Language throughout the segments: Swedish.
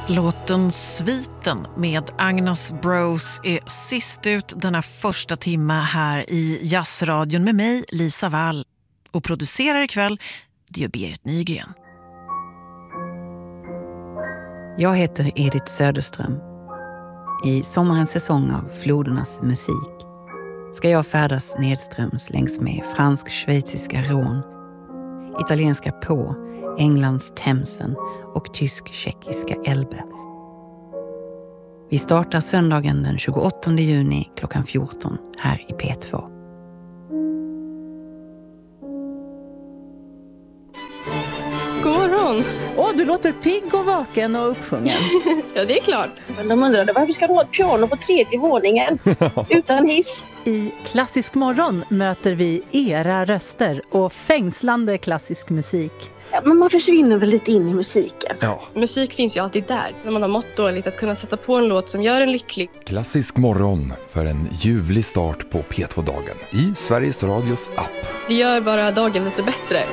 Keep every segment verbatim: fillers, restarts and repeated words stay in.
Låten Sviten med Agnes Bros är sist ut denna första timma här i Jazzradion med mig, Lisa Wall. Och producerar ikväll, det gör Berit Nygren. Jag heter Edith Söderström. I sommarens säsong av Flodernas musik ska jag färdas nedströms längs med fransk-schweiziska Rhône, italienska På, Englands Themsen och tysk-tjeckiska Elbe. Vi startar söndagen den tjugoåttonde juni klockan fjorton här i P två. God morgon! Åh, du låter pigg och vaken och uppsjungen. Ja, det är klart. Men de undrade varför ska du ha ett piano på tredje våningen utan hiss? I Klassisk morgon möter vi era röster och fängslande klassisk musik. Ja, men man försvinner väl lite in i musiken. Ja. Musik finns ju alltid där. När man har mått dåligt, att kunna sätta på en låt som gör en lycklig. Klassisk morgon för en ljuvlig start på P två-dagen i Sveriges Radios app. Det gör bara dagen lite bättre.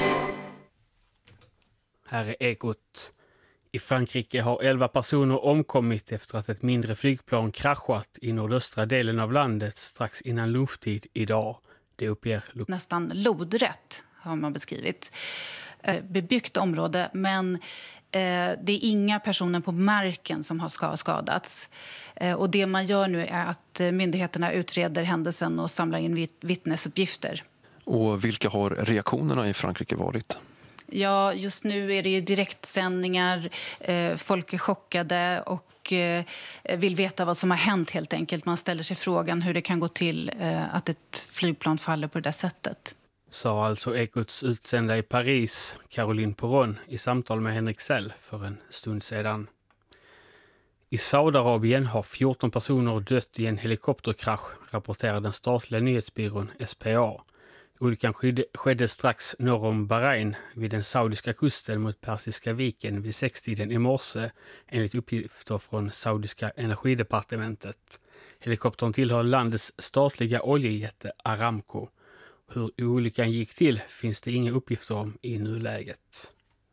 Här är Ekot. I Frankrike har elva personer omkommit efter att ett mindre flygplan kraschat i nordöstra delen av landet strax innan lunchtid idag. Det uppger Luk- Nästan lodrätt har man beskrivit. Eh, bebyggt område, men eh, det är inga personer på marken som har skadats. Eh, och det man gör nu är att myndigheterna utreder händelsen och samlar in vitt- vittnesuppgifter. Och vilka har reaktionerna i Frankrike varit? Ja, just nu är det ju direktsändningar, eh, folk är chockade och eh, vill veta vad som har hänt helt enkelt. Man ställer sig frågan hur det kan gå till eh, att ett flygplan faller på det där sättet. Sa alltså Ekots utsända i Paris, Caroline Perron, i samtal med Henrik Sell för en stund sedan. I Saudiarabien har fjorton personer dött i en helikopterkrasch, rapporterar den statliga nyhetsbyrån S P A. Olyckan skedde, skedde strax norr om Bahrain vid den saudiska kusten mot Persiska viken vid sextiden i morse, enligt uppgifter från saudiska energidepartementet. Helikoptern tillhör landets statliga oljejätte Aramco. Hur olyckan gick till finns det inga uppgifter om i nuläget.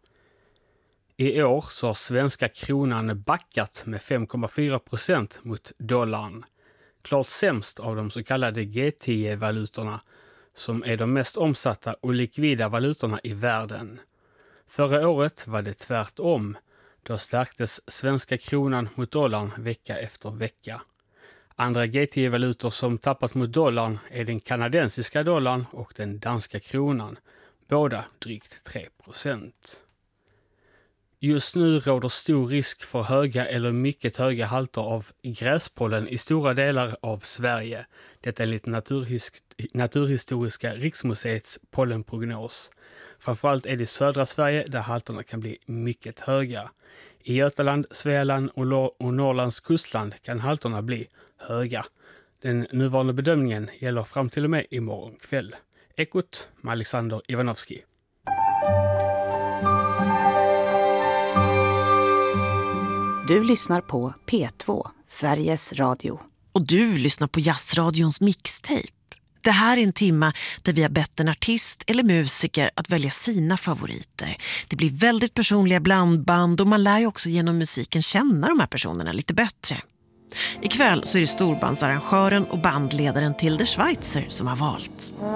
I år så har svenska kronan backat med fem komma fyra procent mot dollarn. Klart sämst av de så kallade G tio-valutorna, som är de mest omsatta och likvida valutorna i världen. Förra året var det tvärtom. Då stärktes svenska kronan mot dollarn vecka efter vecka. Andra G tio-valutor som tappat mot dollarn är den kanadensiska dollarn och den danska kronan. Båda drygt tre procent. Just nu råder stor risk för höga eller mycket höga halter av gräspollen i stora delar av Sverige. Detta enligt Naturhis- Naturhistoriska riksmuseets pollenprognos. Framförallt är det i södra Sverige där halterna kan bli mycket höga. I Götaland, Svealand och, Lo- och Norrlands kustland kan halterna bli höga. Den nuvarande bedömningen gäller fram till och med imorgon kväll. Ekot med Alexander Ivanovski. Du lyssnar på P två, Sveriges Radio. Och du lyssnar på Jazzradions mixtape. Det här är en timma där vi har bett en artist eller musiker att välja sina favoriter. Det blir väldigt personliga blandband och man lär ju också genom musiken känna de här personerna lite bättre. Ikväll så är det storbandsarrangören och bandledaren Tilde Schweitzer som har valt.